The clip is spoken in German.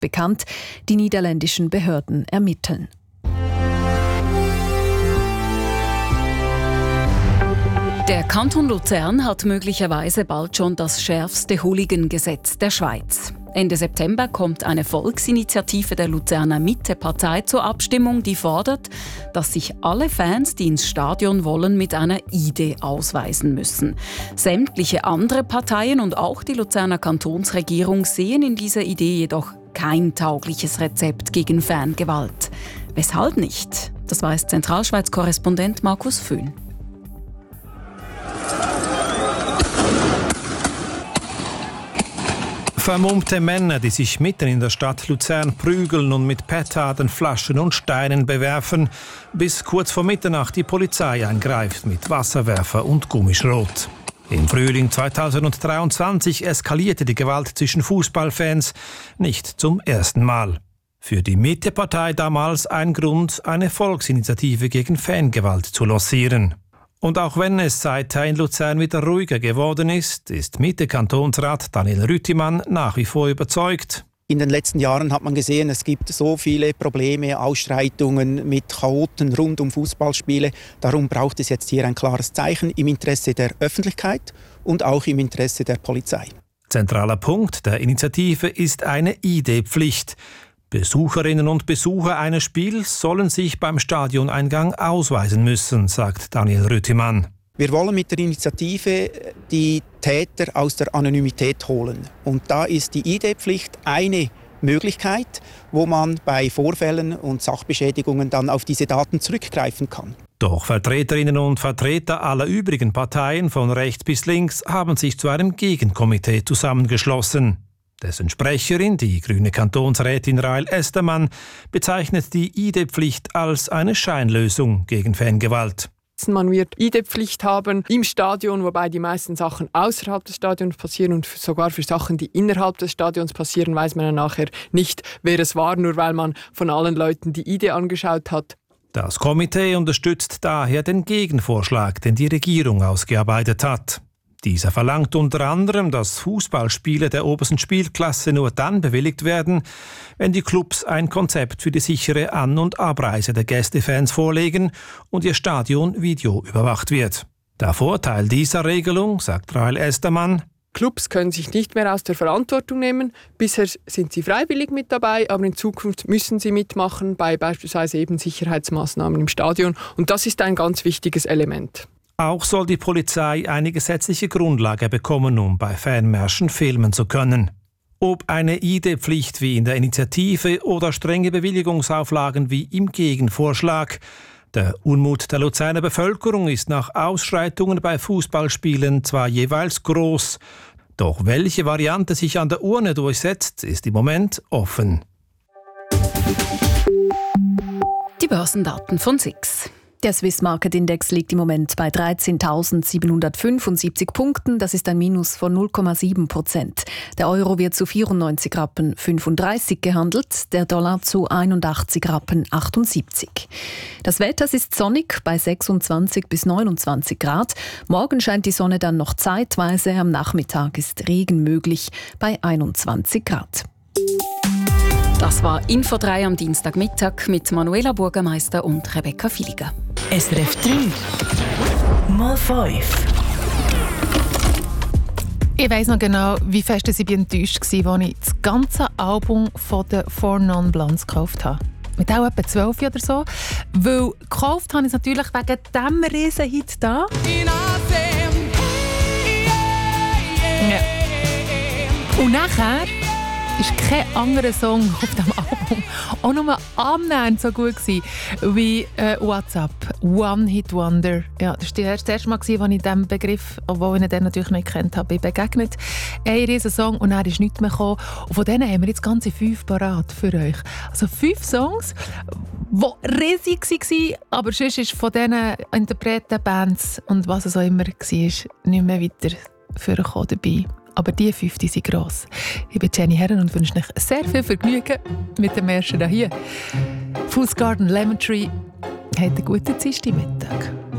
bekannt. Die niederländischen Behörden ermitteln. Der Kanton Luzern hat möglicherweise bald schon das schärfste Hooligan-Gesetz der Schweiz. Ende September kommt eine Volksinitiative der Luzerner Mitte-Partei zur Abstimmung, die fordert, dass sich alle Fans, die ins Stadion wollen, mit einer ID ausweisen müssen. Sämtliche andere Parteien und auch die Luzerner Kantonsregierung sehen in dieser Idee jedoch kein taugliches Rezept gegen Fangewalt. Weshalb nicht? Das weiß Zentralschweiz-Korrespondent Markus Föhn. Vermummte Männer, die sich mitten in der Stadt Luzern prügeln und mit Petarden, Flaschen und Steinen bewerfen, bis kurz vor Mitternacht die Polizei eingreift mit Wasserwerfer und Gummischrot. Im Frühling 2023 eskalierte die Gewalt zwischen Fußballfans nicht zum ersten Mal. Für die Mitte-Partei damals ein Grund, eine Volksinitiative gegen Fangewalt zu lancieren. Und auch wenn es seither in Luzern wieder ruhiger geworden ist Mitte-Kantonsrat Daniel Rüttimann nach wie vor überzeugt. In den letzten Jahren hat man gesehen, es gibt so viele Probleme, Ausschreitungen mit Chaoten rund um Fußballspiele. Darum braucht es jetzt hier ein klares Zeichen im Interesse der Öffentlichkeit und auch im Interesse der Polizei. Zentraler Punkt der Initiative ist eine ID-Pflicht. Besucherinnen und Besucher eines Spiels sollen sich beim Stadioneingang ausweisen müssen, sagt Daniel Rüttimann. Wir wollen mit der Initiative die Täter aus der Anonymität holen. Und da ist die ID-Pflicht eine Möglichkeit, wo man bei Vorfällen und Sachbeschädigungen dann auf diese Daten zurückgreifen kann. Doch Vertreterinnen und Vertreter aller übrigen Parteien von rechts bis links haben sich zu einem Gegenkomitee zusammengeschlossen. Dessen Sprecherin, die grüne Kantonsrätin Rahel Estermann, bezeichnet die ID-Pflicht als eine Scheinlösung gegen Fangewalt. Man wird ID-Pflicht haben im Stadion, wobei die meisten Sachen außerhalb des Stadions passieren und sogar für Sachen, die innerhalb des Stadions passieren, weiß man ja nachher nicht, wer es war, nur weil man von allen Leuten die ID angeschaut hat. Das Komitee unterstützt daher den Gegenvorschlag, den die Regierung ausgearbeitet hat. Dieser verlangt unter anderem, dass Fußballspiele der obersten Spielklasse nur dann bewilligt werden, wenn die Clubs ein Konzept für die sichere An- und Abreise der Gästefans vorlegen und ihr Stadion videoüberwacht wird. Der Vorteil dieser Regelung, sagt Rahel Estermann: Clubs können sich nicht mehr aus der Verantwortung nehmen. Bisher sind sie freiwillig mit dabei, aber in Zukunft müssen sie mitmachen bei beispielsweise eben Sicherheitsmaßnahmen im Stadion. Und das ist ein ganz wichtiges Element. Auch soll die Polizei eine gesetzliche Grundlage bekommen, um bei Fanmärschen filmen zu können. Ob eine ID-Pflicht wie in der Initiative oder strenge Bewilligungsauflagen wie im Gegenvorschlag. Der Unmut der Luzerner Bevölkerung ist nach Ausschreitungen bei Fußballspielen zwar jeweils groß, doch welche Variante sich an der Urne durchsetzt, ist im Moment offen. Die Börsendaten von SIX. Der Swiss Market Index liegt im Moment bei 13.775 Punkten. Das ist ein Minus von 0,7%. Der Euro wird zu 94,35 Rappen gehandelt, der Dollar zu 81,78 Rappen. Das Wetter ist sonnig bei 26 bis 29 Grad. Morgen scheint die Sonne dann noch zeitweise. Am Nachmittag ist Regen möglich bei 21 Grad. Das war Info 3 am Dienstagmittag mit Manuela Burgermeister und Rebecca Filiger. SRF 3 mal 5. Ich weiss noch genau, wie fest ich enttäuscht war, als ich das ganze Album von den Four Non Blondes gekauft habe. Mit auch etwa 12 oder so. Weil gekauft habe ich es natürlich wegen diesem Riesenhit da. Ja. Und nachher ist kein anderer Song auf diesem Album auch nur annähernd so gut gewesen wie WhatsApp. One-Hit-Wonder. Ja, das war das erste Mal, als ich diesem Begriff, obwohl ich ihn dann natürlich nicht gekannt habe, begegnet. Ein riesen Song und dann ist nichts mehr gekommen. Und von denen haben wir jetzt ganze 5 parat für euch. Also 5 Songs, die riesig waren, aber sonst ist von diesen Interpreten, Bands und was es auch immer war, nicht mehr weiter vorgekommen dabei. Aber die 5 sind gross. Ich bin Jenny Herren und wünsche euch sehr viel Vergnügen mit dem ersten hier. Fool's Garden, Lemon Tree. Habt einen guten Dienstagmittag.